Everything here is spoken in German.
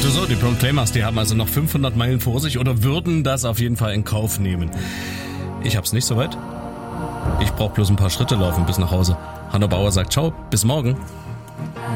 Du so, die Proclaimers, die haben also noch 500 Meilen vor sich oder würden das auf jeden Fall in Kauf nehmen. Ich hab's nicht so weit. Ich brauche bloß ein paar Schritte laufen bis nach Hause. Hanno Bauer sagt ciao, bis morgen.